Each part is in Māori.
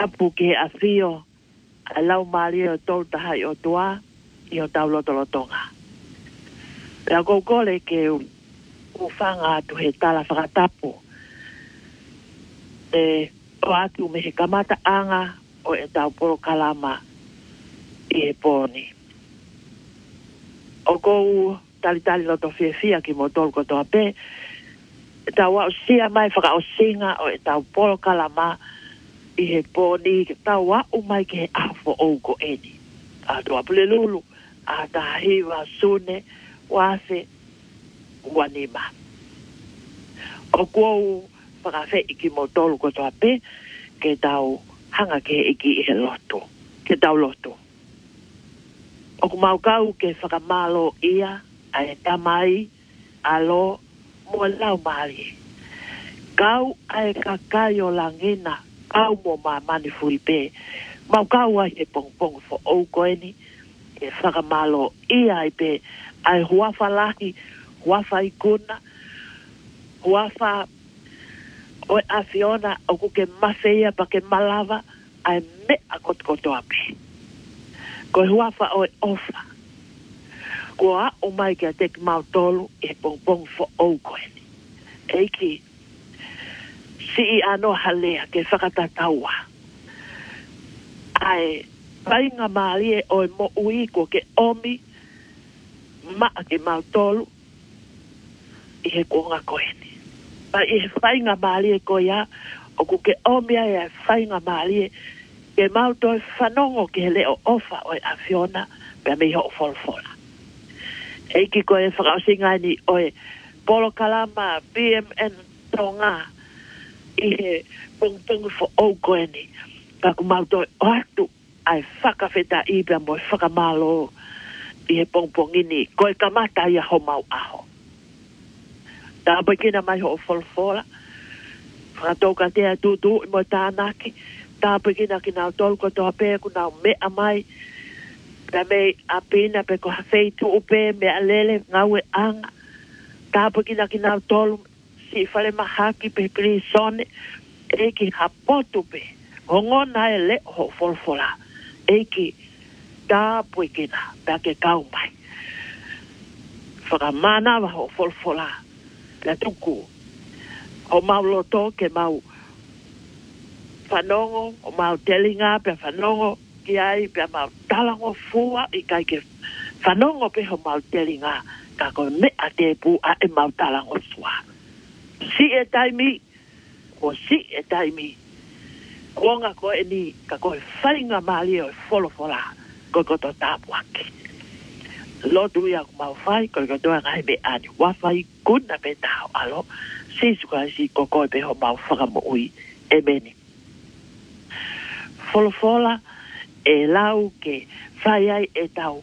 tapu ke a fio a lau mali o tol taha i o tua i o tau lotolotonga. Pea kōkole ke u whanga atu he tala whakatapu. O atu me he kamata anga o e tau poro kalama i he pōni. O kou tali loto fia ki mo tolu kotoa pe, e tau au sia mai whaka o singa o e tau poro kalama i he pōni, ke tau au mai ke he afo ou ko eni. A tua pule lulu, a ta hiwa sune, wase, wanima. O kou whakawhe iki mo tolu kotoa pe, ke tau hanga ke iki i he loto, ke tau loto. O ku maukau ke whakamalo ia, a e tamai, alo, mua lau mali. Kau a e kakai o langina, kau mo mani furi pe. Maukau a he pongpong fo ou koeni, e whakamalo ia i pe, a e huafa lahi, huafa ikuna, huafa o e afiona, o ku ke mafeia pa ke malava, a e me a kotkotoa pe. Ko huafa o e ofa. Ko a o mai ke a teki mautolu e pongpong fo ou koeni. Eiki, si i ano halea ke whakatataua. Ai, painga maali e o e mo ui ko ke omi, maa ke mautolu, i he kuonga koeni. Pa i he whainga maali e ko ia, o ku ke omi ai e whainga maali e, ke mautoi whanongo ke leo ofa o e afiona, pe me ho folfola. Eiki ko e whakausinga ni o e polo kalama BMN tonga i he pongpong fo ou koeni. Ka ku mautoi o atu ai whakawheta i pia mo whakamalo i he pongpong ini. Ko e kamata ia ho mau aho. Tā kina mai ho folfola. Whakatoka tea tutu i mo tānaki. Tā kina o tolu ko toa pē ku nau mea mai. Pea me apina pe ko hawhei tu upe me alele ngau e anga. Tā kina o tolu si whale mahaki pe kri sone. Eki hapotu pe. Hongona e le ho folfola. Eki tā kina pea ke kau mai. Whakamana wa ho folfola. Pea tuku. Ho mau loto ke mau whanongo, o mau telinga pe whanongo ki ai pe mau talango fua i kai ke whanongo pe ho mau telinga ka ko me a te pu a e mau talango fua. Si e taimi, o si e taimi, kuonga ko e ni ka ko e whainga maali o e folofola ko to tāpuaki. Lotu ia ku mau whai, ko toa ngai me ani wawhai kuna pe tau alo, si suka si ko koe pe ho mau whakamo ui e meni. Folofola e lau ke whai ai e tau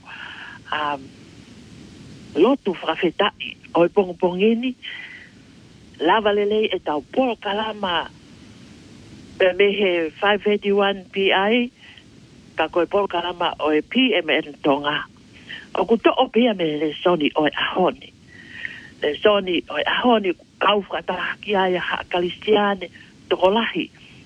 lotu whakawhetai o e pongpongini lava lele e tau poro kalama pe mehe 581 PI ka koe poro kalama o e PMN tonga o ku to o pia me le soni o e ahoni le soni o e ahoni kau whakatahaki ai ha kalistiane tokolahi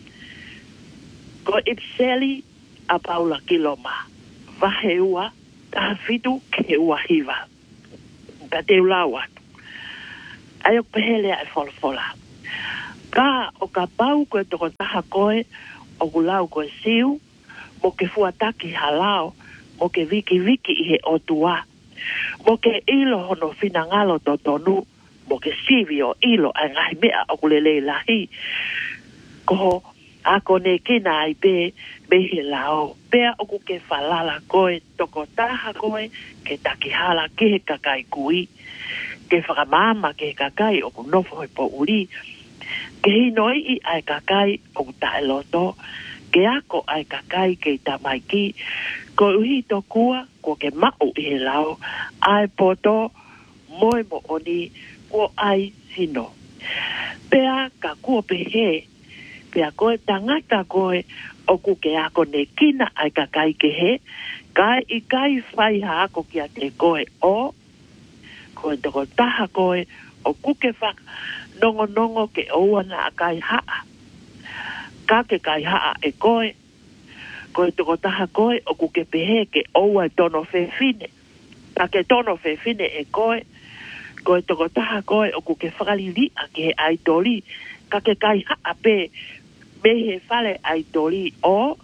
ko ipseli a Paula Kiloma. Vahe ua, ta fitu ke ua hiva. Ka te ulawa. Ai o pehele ai folfola. Ka o ka pau koe toko taha koe, o kulau koe siu, mo ke fuataki halao, mo ke viki i he otua. Mo ke ilo hono fina ngalo totonu, mo ke sivi o ilo ai ngai mea o kulele lahi. Ko ako ne kina ai pe behe lao. Pea oku ke falala koe, toko taha koe, ke takihala ke he kakai kui. Ke whakamama ke he kakai oku nofo he po uri. Ke hinoi i ai kakai oku tae loto. Ke ako ai kakai ke tamaiki. Ko uhi to kua, ko ke mau i he lao. Ai poto, moe mo oni, ko ai sino. Pea ka kua pehe, pea koe tangata koe o ku ke ako ne kina ai ka kai ke he kai i kai whai ha ako ki a te koe o koe toko taha koe o ku ke whak nongo ke oua na a kai haa ka ke kai haa e koe Koe toko taha koe o ku ke pehe ke oua tono whewhine. Ka ke tono whewhine e koe. Koe toko taha koe o ku ke whakalili a ke he aitoli. Ka ke kai haa pe me he whale aitoli o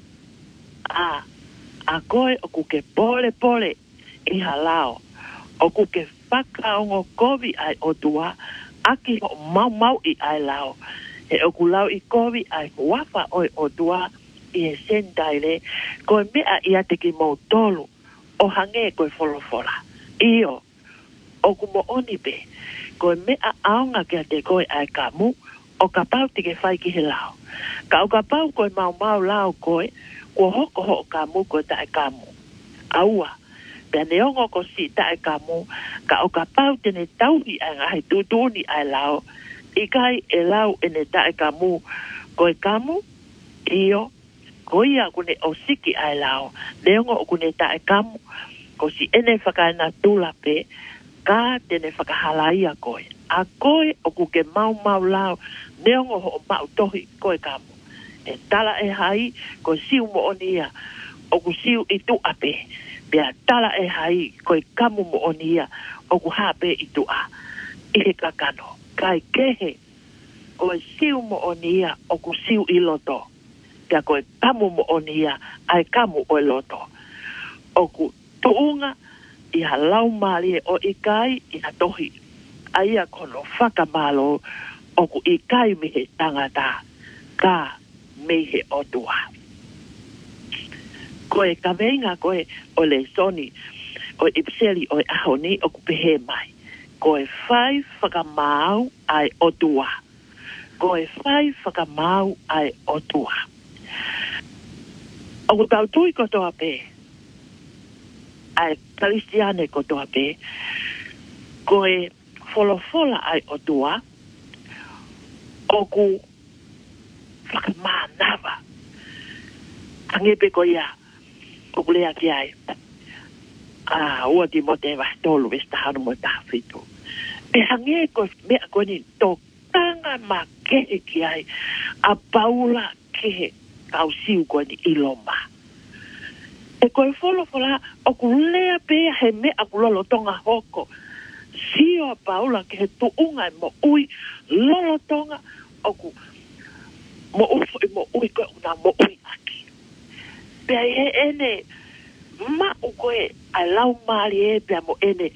a koe o ku ke pole pole i halao. O ku ke whakaongo kovi ai o tua aki ho mau mau i ai lao. E o ku lau i kovi ai wafa oi o tua i e sendaile koe mea ia te ki mau tolu o hange koe wholofola. Io, o ku mo onipe koe mea aonga kia te koe ai kamu o ka pau te ke whai ki he lao. Ka o ka pau koe mau mau lao koe kua hoko ho kamu koe ta e kamu. Aua, pia neongo ko si ta e kamu ka o ka pau tene tauhi ai ngahi tutuni ai lao i kai e lau ene ta e kamu koe kamu, io, koia kune o siki ai lao, neongo o kune ta e kamu, ko si ene whakaina tula pe, ka tene whakahalaia koe. A koe o kuke mau mau lao, neongo ho o mau tohi koe kamu. E tala e hai, ko siu mo onia, o ku siu i tu ape, pia tala e hai, koe kamu mo onia, o ku hape i tu a. Ihe kakano, kai kehe, koe siu mo onia, o ku siu i loto. Pia koe kamu mo onia, ai kamu o loto. O ku tuunga, i ha lau malie o ikai, i ha tohi. Aia kono whakamalo, o ku ikai mihe tangata, ka mihe otua. Koe ka veinga koe o le soni, o ipseli o ahoni, o ku pehe mai. Koe whai whakamau ai otua. Koe whai whakamau ai otua. O ku tau tui kotoa pe, ai Kristiane kotoa pe, koe wholofola ai otua, o ku whakamānawa. Angepe ko ia, o ku lea ki ai. Ua ti mo te wahtolu, vesta hanu mo tāwhitu. Me hange ko mea ko ni tō tanga ma kehe ki ai, a paula kehe kau siu ko ni iloma. E koe wholofola, o ku lea pea he mea ku lolo tonga hoko. Sio a paula ke he tuunga e mo ui, lolo tonga, o ku mo ui koe una mo ui aki. Pea he ene, ma u koe a lau maari e pea mo ene,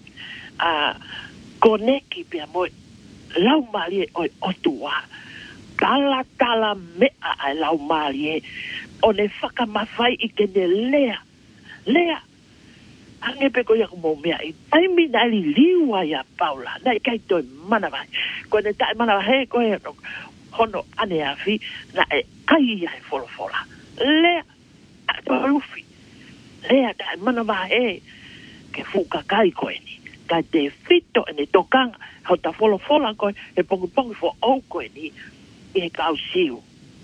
koneki pea mo lau maari e oi otua. Tala mea a lau maari e, o ne whakamawhai i kene lea. Lea. Ange pe ko ia mo mea i taimi na li liwa ia Paula. Na i kai toi mana vai. Ko ne tai mana vai ko e hono ane afi na e kai ia e wholofola. Lea. A to rufi. Lea tai mana vai ke fuka kai ko e ni. Kai te fito e ne tokanga. Hau ta wholofola ko e pongu fo au ko e ni. E kau siu.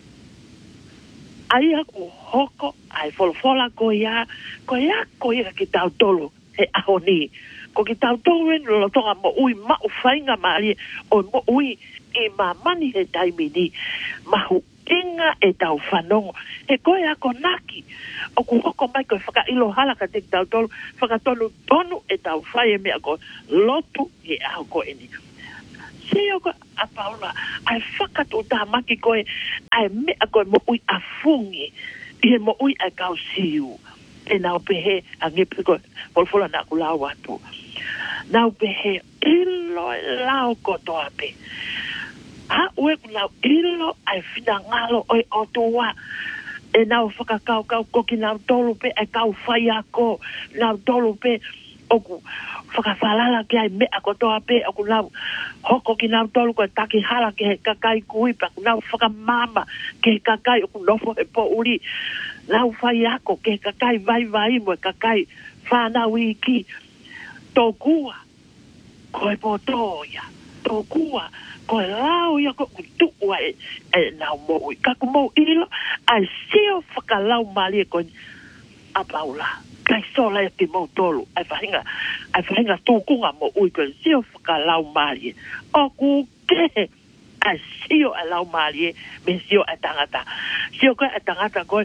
Ai aku hoko, ai wholofola ko ia ko ia ki tau tolu, he ahoni. Ko ki tau tolu e lo tonga mo ui mau whainga maari, o mo ui e mamani he taimi ni, mahu inga e tau whanongo. He koe ako naki, o ku hoko mai koe whaka ilo halaka te ki tau tolu, whaka tolu tonu e tau whai e mea ko lotu he aho ko eni. Seo ko a Paula, ai whakatu tā maki koe, ai mea koe mo ui a fungi, i he mo ui a kau siu. E nau pehe, a ngepe koe, polfola na ku lau atu. Nau pehe, ilo e lau kotoa pe. Ha ue ku lau ilo, ai whina ngalo oi otua. E nau whakakau koki nau tolu pe, ai kau whai ako, nau tolu pe, oku whakawhalala ki ai mea kotoa pe, oku nau hoko ki nau tolu koe taki hala ki he kakai kuipa, oku nau whakamama ki he kakai, oku nofo he po uri, nau whai ako ki he kakai vai mo, kakai whanau iki, tō kua, koe po tōia, tō kua, koe lau ia koe utua e nau moui, kaku mou ilo, ai sio whakalau mali e koe a Paula. Kai sola e te mau tolu, ai whahinga tūkunga mo ui koe sio whakalau marie. O ku ke, ai sio a lau marie, me sio a tangata. Sio koe a tangata koe,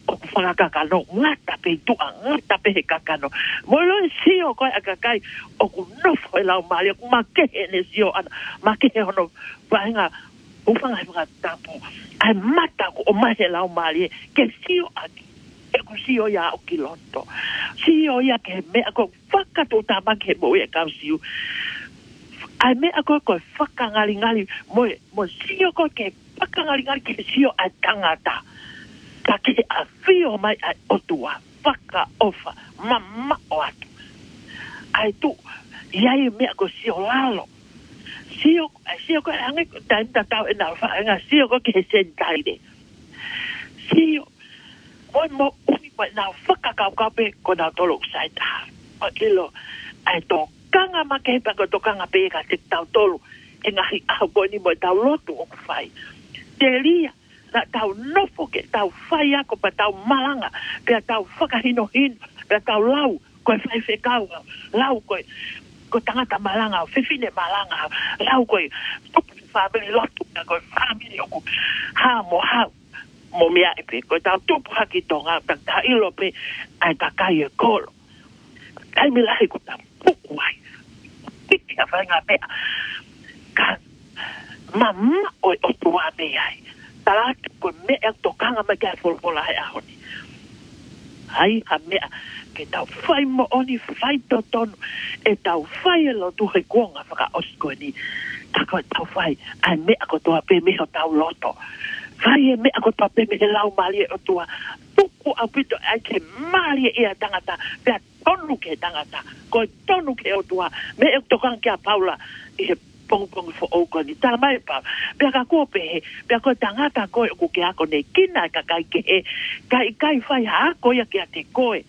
o whakakakano, ngata pe tua, ngata pe he kakano. Molo e sio koe akakai, o ku nofo e lau maali, o ku makehe ne sio ana, makehe hono, vahenga, ufanga hewanga tapu, ai mata ku o mahe lau maali, ke sio aki, e ku sio ya o kiloto, sio ya ke mea ko whakato tamake mo e kau siu, ai mea ko whakangali-ngali, mo sio ko ke whakangali-ngali ke sio a tangata, ka ke a fio mai ai otua, whaka ofa, mama o atu. Ai tu, iai mea ko sio lalo. Sio ko hange taimta tau e nau whaenga, sio ko ke sentaire. Sio, mo ui mai nau whakakaukape ko nau tolo usaita. O ilo, ai tō kanga makepa ko tō kanga pēka te tau tolo, e ngahi au ko ni mo tau lotu o ku whai. Te lia, na tau nofo ke tau whai ako pa tau malanga, pia tau whakahino-hino, pia tau lau, koe whai whekau, lau koe, ko tangata malanga, whiwhine malanga, lau koe, tupu whamili lotu, koe whamili oku, mo mea epe, koe tau tupu haki tonga, ta ilo pe, ai ta kai e kolo. Kai mi lahi ko tau puku ai, tiki a whainga mea, ka mama oi otua mea ai, talaki koe mea tokanga mai kia wholpola hai ahoni. Hai ha mea, ke tau whai mo oni whai to tonu, e tau whai e lo tuhe kuonga whaka osko ni, tako e tau whai, ai mea ko toa pe meho tau loto, whai e mea ko toa pe mehe lau mali e o tua, tuku au pito ai ke mali e a tangata, pea tonu ke tangata, ko tonu ke o tua, me e tokanga kia paula, i he pong fo oko ni tala mai pa pea ka ko pe pea ko tangata ko ku ke ako nei kina ka kai ke kai fai ha ko ya ke te koe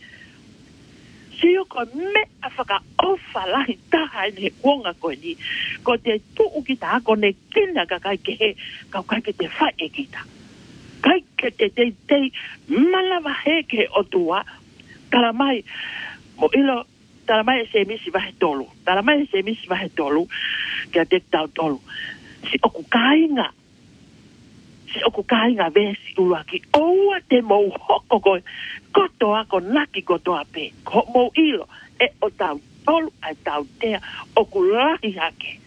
sio ko me a whaka ofa lahi taha ni wonga ko ni ko te tuu ki ta ako nei kina ka kai ke kai ke te whai e kita kai ke te malawa heke o tua tala mai mo ilo tala mai se misi vahe tolu. Tala mai se misi vahe tolu. Kia te tau tolu. Si oku kainga. Si oku kainga vesi uaki. Oua te mou hoko koe. Koto ako naki koto ape. Ko mou ilo. E o tau tolu ai tau tea. Oku lahi hake.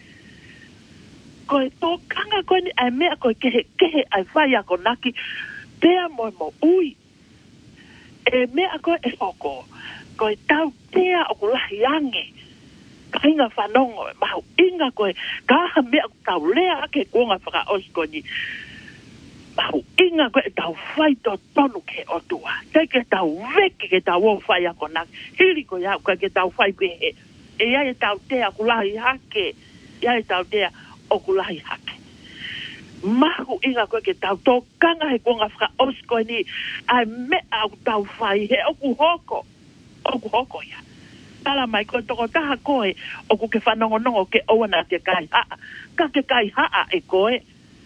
Koe tō kanga koe ni ai mea koe kehe ai whai ako naki. Pea mo ui. E mea koe e hoko. Koe tau tea o kulahi ange. Kainga whanongo, mahu inga koe, kaha mea tau lea ake kuonga whaka osko ni. Mahu inga koe tau whai to tonu ke otua. Te ke tau veke ke tau o whai ako nak. Hiri koe au ke tau whai pehe. E ia tau tea kulahi hake. Ia tau tea o kulahi hake. Mahu inga koe ke tau tō kanga he kuonga whaka osko ni. Ai mea au tau whai he oku hoko. Oku hoko ia. Tala mai koe toko taha koe, oku ke whanongonongo ke oana te kai haa. Ka ke kai haa e koe.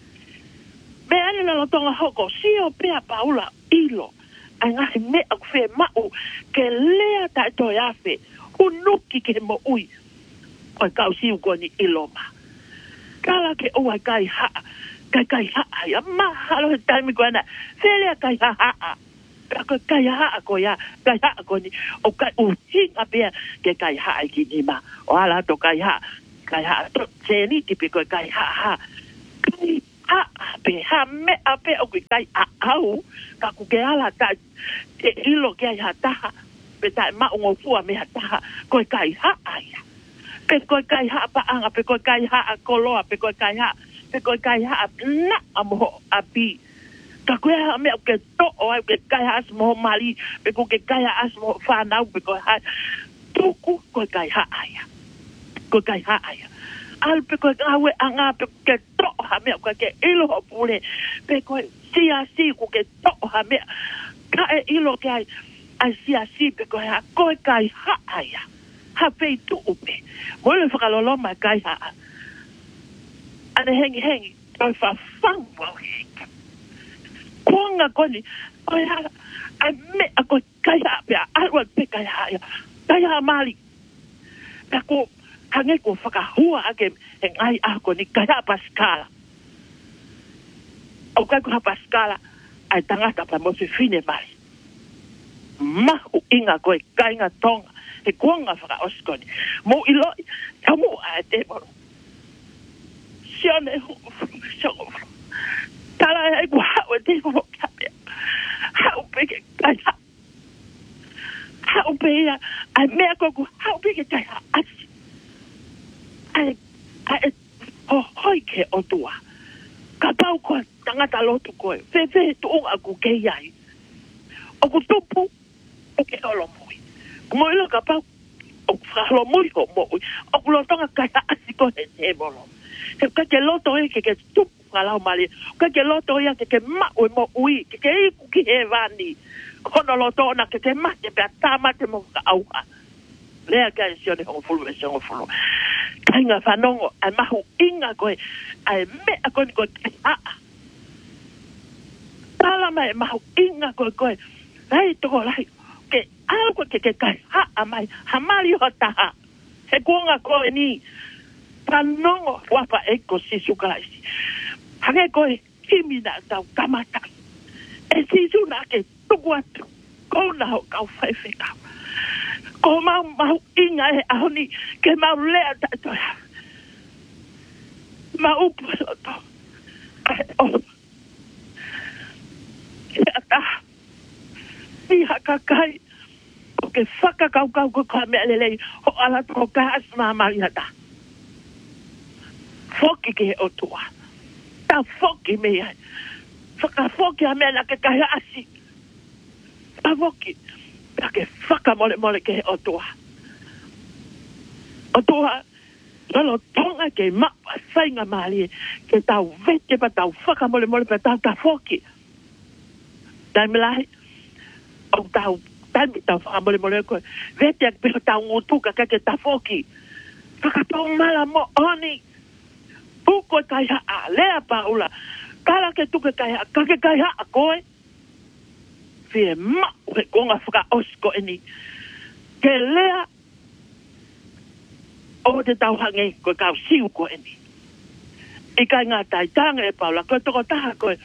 Me ane lalo tonga hoko, sio pea paula ilo. Ai ngahi me aku whe mau, ke lea tai toi afe, hunuki ke mo ui. Koe kau siu koe ni iloma. Kala ke oa kai haa, kai haa, ia mahalo he taimi koe ana, whelea kai haa. Ko kai haa ko ya kai haa ko ni o kai uhinga pea ke kai haa ki ni ma o ala to kai haa to seni tipi ko kai haa kai haa pe ha me ape o kai au ka ku ke ala ta te ilo ke ya ta pe ta ma o fu me ta ko kai haa ya pe ko kai haa pa anga pe ko kai haa ko lo pe ko kai haa na amo api ka koe ha mea ke to'o ai ke kai haas moho mali, pe ko ke kai haas moho whanau, pe koe hai, tuku koe kai haaya. Koe kai haaya. Al pe koe ngawe anga pe ke to'o ha mea koe ke ilo ho pule, pe koe si ko ke to'o ha mea, ka e ilo ke ai si pe koe ha, koe kai haaya. Ha pei tu upe. Moile whakaloloma kai haa. Ane hengi, koe whawhang wau hengi. Kuanga koni, oi hala, ai me ako kaya pia, alwa pe kaya mali. Pea ko, hange ko whakahua ake, he ngai ako ni kaya paskala. O kai ko ha paskala, ai tangata pa mo se fine mali. mahu inga koe kainga tonga e kuanga whaka oskoni mo iloi tamu a te moro sione siongo tala e kua hau e te moro kapea hau peke kainga hau pea ai mea koku hau peke kainga asi ai o hoi ke o tua ka pau koe tangata lotu koe fe tu unga ku kei ai o ku tupu o ke olo mui mo ilo ka pau o whalo mui o mui o ku lotonga kainga asi ko he moro ka ke loto e ke tupu kalau mali ka ke loto ia ke mau mo ui ke iku ki he vani kono loto na ke mate pe tamate mo ka auha lea ka sione ho fulu e sione fulu kainga whanongo ai mahu inga koe ai mea koe koe tala mai mahu inga koe lai toko lai ke au koe ke kai haa mai hamari ho taha he kuonga koe ni whanongo wapa eko sisu kalaisi hange koe kimina tau kamata e sisu na ke tuku atu kou na ho kau whaiwhi kau ko mau inga e ahoni ke mau lea tatoa mau pusoto o ke ata i haka kai o ke whakakau ko ka mea lelei ho ala toko ka asma mari hata foki ke o tua ta foki me ai foki a mea na ke kai asi ta foki ta ke mole ke o tua lolo tonga ke ma sainga mali ke tau vete pa tau mole pa tau foki dai melai o tau mole ko vete pe tau ngutuka ke ta foki tong mala mo oni puko kai a lea paula kala ke tuke kai a koe fie ma ke konga whaka osko eni ke lea o te tau hange koe kau siu ko eni i kai ngā taitanga e paula koe toko taha koe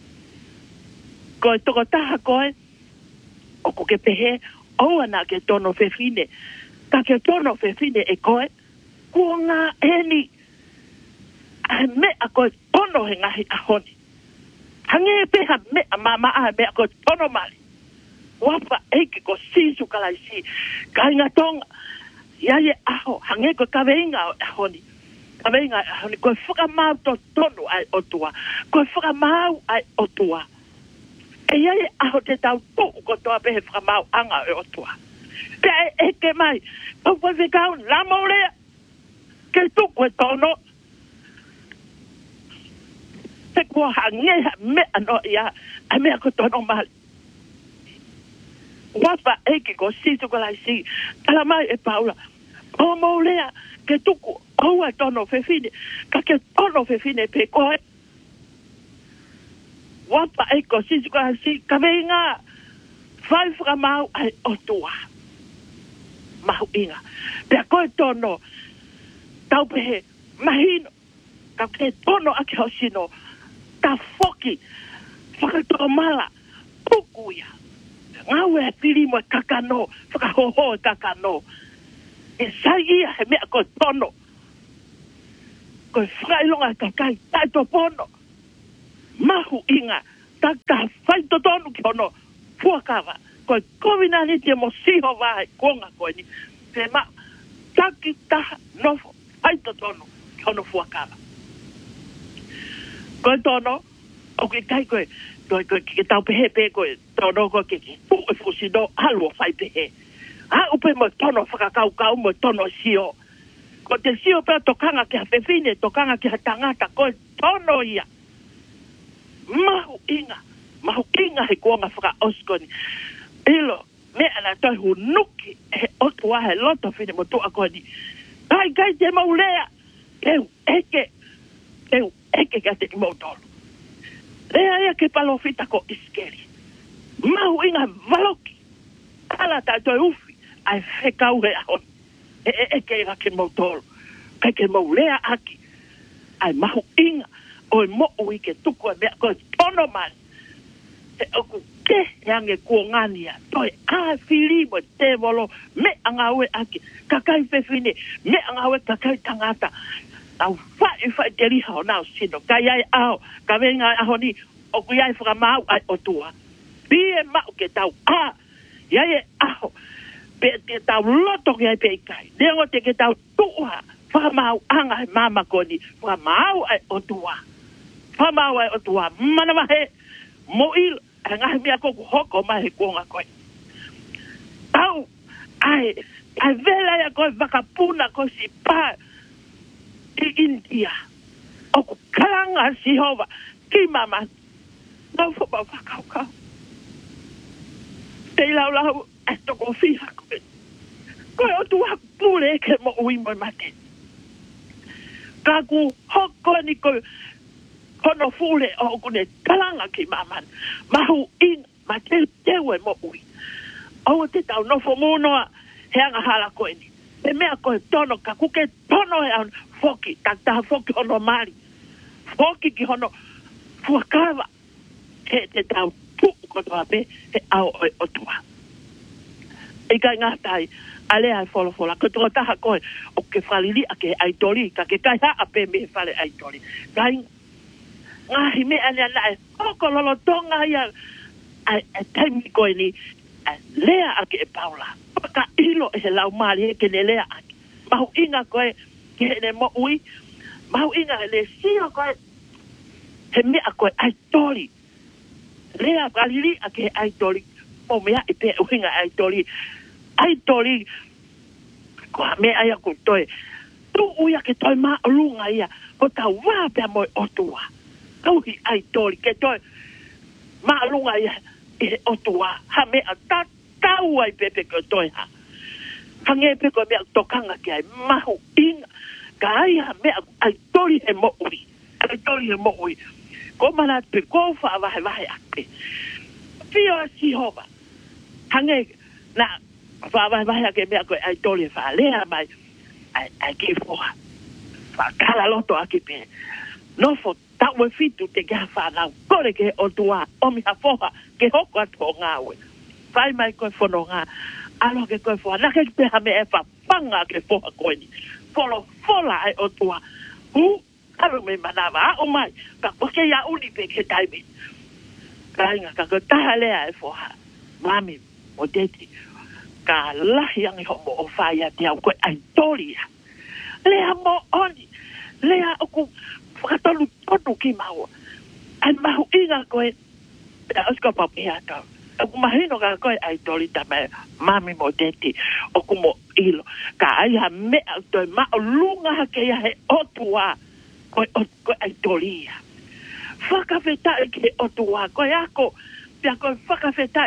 o ko ke pehe o ana ke tono whewhine ka ke tono whewhine e koe kua ngā eni a mea koe tono he ngahi ahoni hange e peha mea mama a mea koe tono mali wapa eike ko sisu kalaisi kai ngā tonga iaie aho hange koe kaweinga ahoni koe whakamau to tonu ai otua koe whakamau ai otua e iaie aho te tau tuku ko toa pehe whakamau anga e otua pe eke mai au whawhekau lamo lea ke tuku e tono te kua hange mea no ia a mea ko tono mali wapa eike ko sisu kalaisi tala mai e paula o maulea ke tuku aua tono whewhine ka ke tono whewhine pe koe wapa eiko sisu kalaisi ka veinga whai whakamau ai otua mahu inga pea koe tono tau pehe mahino ka ke tono ake hosino ta foki whakatoa mala pukuia ngau e piri mo kakano whakahoho e kakano e sai ia he mea koe tono koe whakailonga kakai taito pono mahu inga taka whaito tonu ki ono fuakawa koe kovina ni te mo siho wae konga koe ni te ma taki taha nofo whaito tonu ki ono fuakawa koe tono o ke kai koe ke tau pehe pe koe tono koe ke pu e fusino halua whai pehe a upe mo tono whakakau mo tono sio ko te sio pe tokanga ki hawhewhine tokanga ki hatangata koe tono ia mahu inga he kuonga whaka oskoni ilo mea na toi hunuki he otua he loto whine mo tua koe ni kai te maulea keu eke ka te imotolo lea ia ke palo fita ko iskeri mahu inga valoki ala ta toi ufi ai whekau he ahon eke ia ke motolo kai ke maulea aki ai mahu inga o mo ui ke tuku e mea koe tono mani oku ke yange kuongania toi a fili mo te volo me angawe aki kakai fefine me angawe kakai tangata au fa teri ho na sino kai ai au ka venga ahoni oku yai fra mau ai otua bie ma ke tau a yai au pe te tau loto ke pe kai dengo te ke tau tua fa mau anga mama koni fa mau ai otua fa mau ai otua mana ma he mo il anga mi ako hoko ma he konga koi au ai vela ya ko vakapuna ko si pa i India o kalanga si hova ki mama no fo ba vakau te lau esto ko fiha ko o tu pule ke mo ui mo mate kaku hoko ni ko kono fule o kune kalanga ki mama mahu in mate tewe mo ui o te tau no fo mono he anga hala ko ni e mea ko tono ka kuke tono e foki ta foki ono mari foki ki hono fuakava he te tau pu ko to ape he au o tua e ka ngatai ale ai folo ko to ta ko o ke falili ake ai tori ka ke kai ha ape me fale ai tori kai ngahi me ana na ko lolo tonga ya ai taimi ko ni lea ake e paula ka ilo e lau mali ke ne lea ake mahu inga koe ke ne mo ui mahu inga le sio koe he mea koe ai tori lea kalili ake ai tori mo mea i pe uinga ai tori koa mea ai aku toe tu uia ke toi maa lunga ia ko ta wapea moi otua kauhi ai tori ke toi maa lunga ia e otua ha mea tau ai pepe ko toi ha hange pe ko mea tokanga ki ai mahu inga ka ai ha mea ai tori he mo ui ko mana pe ko fa vahe ake pio si hova hange na fa vahe ake mea ko ai tori fa lea mai ai ke foha fa kala loto ake pe no fo ta we fitu te ga fa na kore ke o tua o mi ha foha ke hoko ato ngawe fai mai ko fono nga alo ke ko foha na ke te ha me e fa panga ke foha ko ni fola ai o tua alo me manava o mai ka ko ke ya uni pe ke taimi kainga ka ko ta le ai foha mami o teti ka la yang ho mo fa ya te ko ai toria le mo oni le a ku fatolu totu ki mau ai mau inga ko asko papia ta aku mahino ka ko ai tori ta mami mo teti o kumo ilo ka ai ha me to ma lunga ke ya he otua ko ai toria fakafeta ke otua ko yako pia ko fakafeta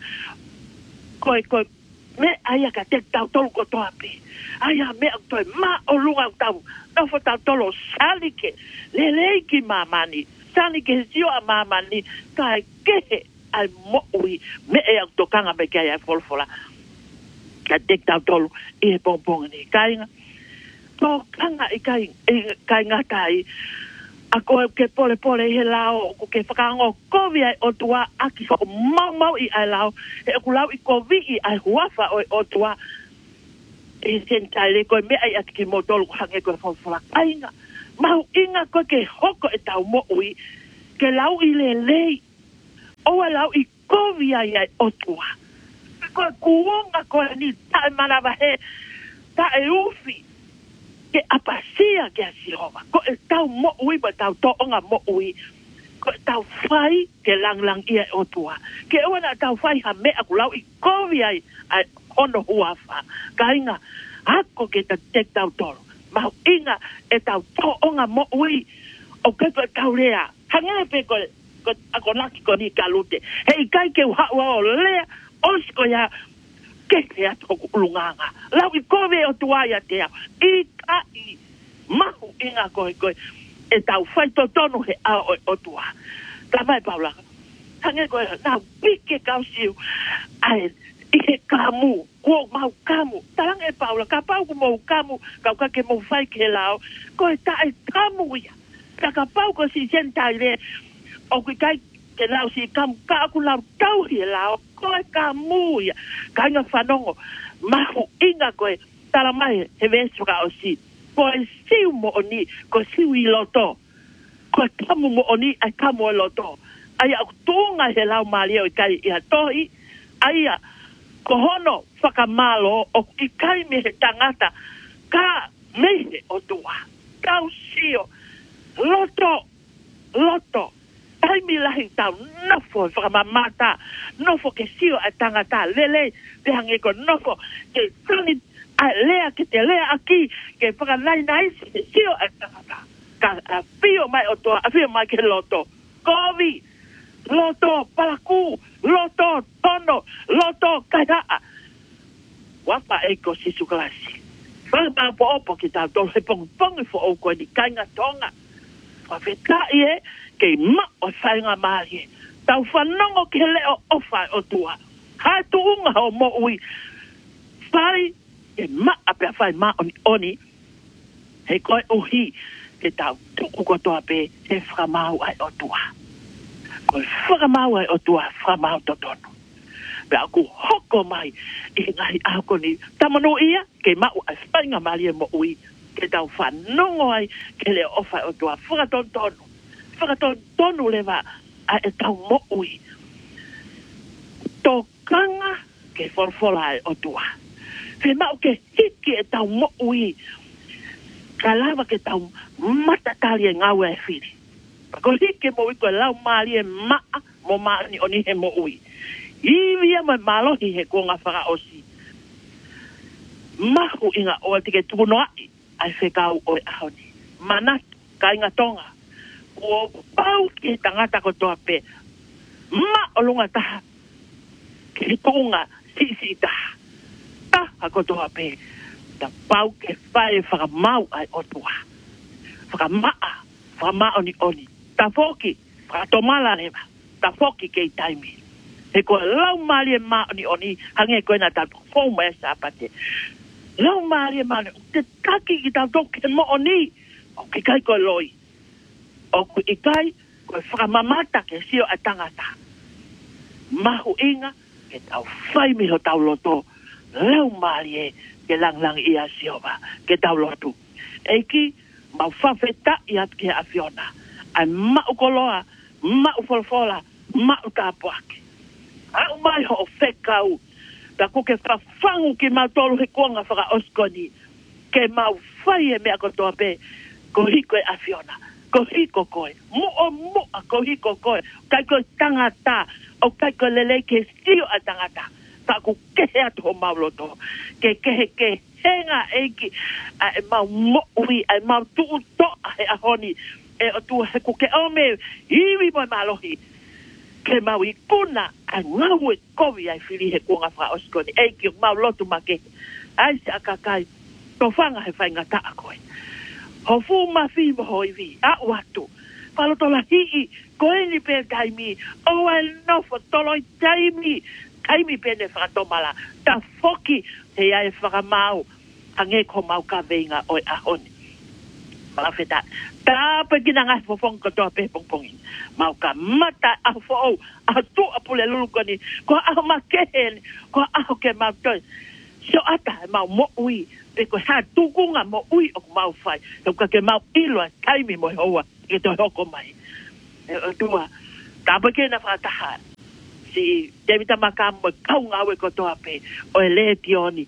ko me aya ka te tau tolu ko to api aya me to ma o lunga tau no fo tau tolo salike leleiki mamani salike sio a mamani kai ke ai mo ui me e to kanga me kai ai folfola ka te tau tolu e pompong ni kai to kanga i kai ngatai ako ke pole he lao ko ke whakango kovi ai o tua aki whako mau i ai lao e ku lao i kovi i ai huafa o tua e sentai le koe mea i ati ki motolu hange koe whawhara kainga mau inga koe ke hoko e tau mo ui ke lao i le lei o a lao i kovi ai o tua koe kuonga koe ni tae manawa he tae ufi ke apasia ke asirova ko e tau mo ui ba tau toonga mo ui ko e tau fai ke lang ia o tua ke ona tau fai ha me aku lau i kovi ai ono huafa kainga ako ke ta tek tau tolo mau inga e tau toonga mo ui o ke tau lea hange pe ko ako naki ko ni kalute hei kai ke wa o lea osko ya ke te ato lunganga lau i kove o tuaia te au i ka i mahu inga koe e tau whai to tonu he a o tua ka mai paula hange koe nau pike kau siu ai i he kamu kuo mau kamu tarang e paula ka pau ku mau kamu kau ka ke mau whai ke lao koe ta e kamu ia ka pau ko si sentai le o kui kai ke lau si kam ka aku lau tau hi lau koe ka muia ka inga whanongo mahu inga koe tala mai he vesu ka o si koe siu mo oni koe siu i loto koe kamu mo oni ai kamu o loto ai aku tunga he lau malia o kai i hatohi ai ko hono whakamalo o i kai me he tangata ka mehe o tua kau sio loto taimi lahi tau nofo whakamamata nofo ke sio a tangata lele pehange ko nofo ke tani a lea ke te lea aki ke whakanai nai sio a tangata ka pio mai o toa a pio mai ke loto kovi loto palaku loto tono loto kaihaa wapa eko sisu klasi wapa opo ki tau tolu he pongi fo o koe ni kainga tonga wawhetai e ke ma o whainga mahi tau whanongo ke leo ofa o tua hai tu unga ho mo ui whai e ma apea whai ma oni he koe uhi ke tau tuku kotoa pe he whamau ai o tua koe whamau ai o tua whamau totono pe aku hoko mai i ngai ako ni tamanu ia ke mau ai whainga mahi mo ui ke tau whanongo ai ke leo ofa o tua whakatonu lewa a e tau mo ui tō kanga ke wholwhola ai o tua he mau ke hiki e tau mo ui ka lawa ke tau matatali e ngau e whiri ko hiki mo ui ko lau maali e maa mo maani oni he mo ui iwia mai malohi he konga whaka osi mahu inga o te ke tukunoai ai whekau o e ahoni manatu ka inga tonga o pau ki tangata ko toa pe ma o lunga taha ki tunga sisi taha taha ko toa pe ta pau ke whae whakamau ai o tua whakamao ni oni ta foki whakatomala rewa ta foki kei taimi he ko lau maali e maa ni oni hange koe na tatu fōma e sapate lau maali e maa ni te taki ki tau toke mo oni o ki kai koe loi o ku ikai koe whakamamata ke sio a tangata mahu inga ke tau whai miho tau loto lau maali e ke lang ia sio ba ke tau lotu eiki mau whawheta i atu ke a Fiona ai mau koloa mau folfola mau tāpuake au mai ho whekau ta ko ke whawhangu ki mau tolu he kuanga whaka oskoni ke mau whai e mea kotoa pe ko hiko e a Fiona ko hiko koe mo a ko hiko koe kai koe tangata o kai koe lelei ke sio a tangata ta ku kehe atu ho mau loto ke kehe ke henga eiki a e mau mo ui a e mau tuu to a he ahoni e o tu he ku ke ome iwi moi malohi ke mau i kuna a ngau e kovi ai whiri he kuanga wha oskoni eiki o mau lotu make ai se akakai to whanga he whainga ta a koe ho fu ma fi mo hoi vi a watu whalotola hii koe ni pe taimi o ai nofo toloi taimi kaimi pene whakatomala ta foki he ai whakamau ange ko mau ka veinga o ahoni malafeta ta pe kina ngai fofong ko to pe pongpongi mau ka mata a fo a tu a pule lulu koni ko a makehen ko a ke mau to so ata mau mo ui pe ko ha tu kunga mo ui o mau fai to ka ke mau ilo kaimi mo hoa ke to hoko mai tua ta pe kina fata si devita makamo kaunga we ko to ape o le tioni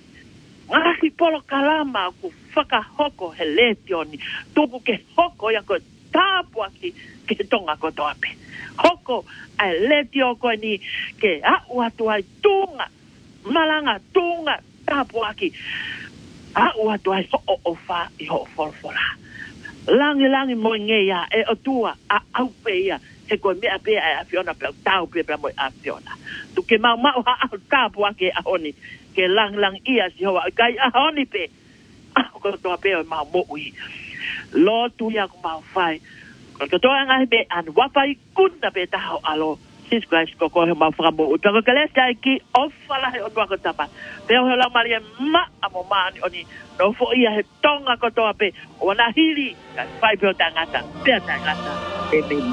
ngasi polo kalama ku whakahoko he letioni tupu ke hoko ya ko tapu aki ke tonga ko toape hoko a letio ko ni ke au atu ai tunga malanga tunga tapu aki au atu ai so o fa i ho forfora langi mo ngeia e o tua a au pe ia he ko mea pe a Fiona pe tau pe mo a Fiona tu ke mau ha tapu aki a honi ke lang ia si hoa kai ahoni pe ko to pe ma mo ui lo tu ya ko ma fai ko to anga be an wapai kunna pe ta ho alo sis Christ ko ma fra mo to ko le sai ki ofala he o ko tapa pe ho la maria ma amo mani oni no fo ia he tonga ko to pe ona hili fai pe tangata pe tangata